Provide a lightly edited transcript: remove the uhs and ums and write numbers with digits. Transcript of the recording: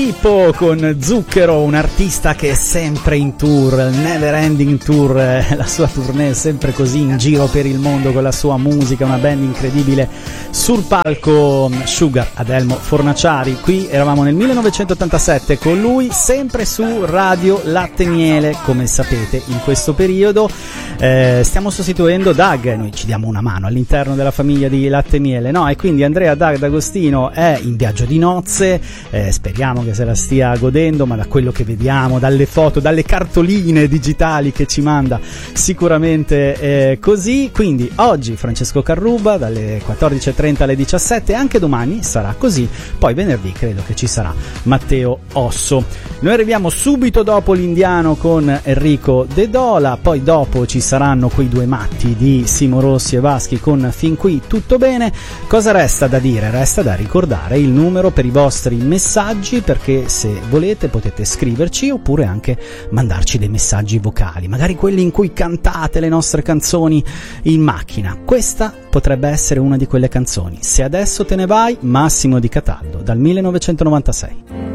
Pippo con Zucchero, un artista che è sempre in tour, never ending tour, la sua tournée è sempre così in giro per il mondo con la sua musica, una band incredibile sul palco. Sugar, Adelmo Fornaciari, qui eravamo nel 1987 con lui, sempre su Radio Latte Miele. Come sapete, in questo periodo stiamo sostituendo Doug, noi ci diamo una mano all'interno della famiglia di Latte Miele, no? E quindi Andrea Doug D'Agostino è in viaggio di nozze, speriamo che se la stia godendo, ma da quello che vediamo, dalle foto, dalle cartoline digitali che ci manda, sicuramente così. Quindi oggi Francesco Carruba dalle 14.30 alle 17, anche domani sarà così, poi venerdì credo che ci sarà Matteo Osso. Noi arriviamo subito dopo l'Indiano con Enrico De Dola, poi dopo ci saranno quei due matti di Simo Rossi e Vaschi con Fin qui tutto bene. Cosa resta da dire? Resta da ricordare il numero per i vostri messaggi, perché se volete potete scriverci oppure anche mandarci dei messaggi vocali, magari quelli in cui cantate le nostre canzoni in macchina. Questa potrebbe essere una di quelle canzoni. Se adesso te ne vai, Massimo Di Cataldo, dal 1996.